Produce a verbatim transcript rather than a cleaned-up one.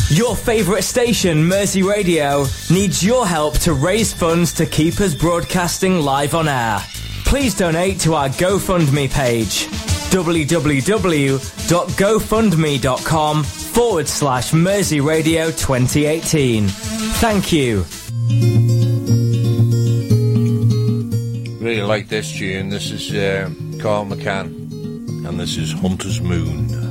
Your favourite station, Mersey Radio, needs your help to raise funds to keep us broadcasting live on air. Please donate to our GoFundMe page, www.gofundme.com forward slash Mersey Radio twenty eighteen. Thank you. Really like this tune. This is uh, Carl McCann, and this is Hunter's Moon.